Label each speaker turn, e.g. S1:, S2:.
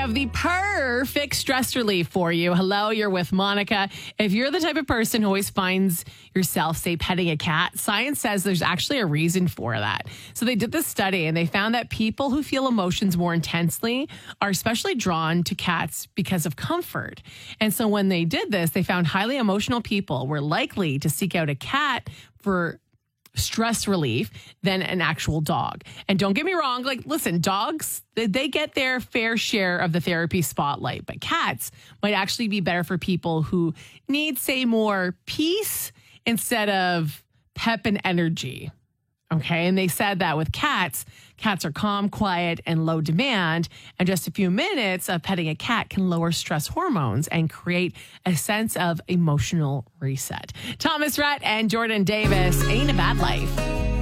S1: have the perfect stress relief for you. Hello, you're with Monica. If you're the type of person who always finds yourself, say, petting a cat, science says there's actually a reason for that. So they did this study and they found that people who feel emotions more intensely are especially drawn to cats because of comfort. And so when they did this, they found highly emotional people were likely to seek out a cat for stress relief than an actual dog. And don't get me wrong, like, listen, dogs, they get their fair share of the therapy spotlight, but cats might actually be better for people who need, say, more peace instead of pep and energy. Okay. And they said that with cats are calm, quiet, and low demand. And just a few minutes of petting a cat can lower stress hormones and create a sense of emotional reset. Thomas Rhett and Jordan Davis, Ain't a Bad Life.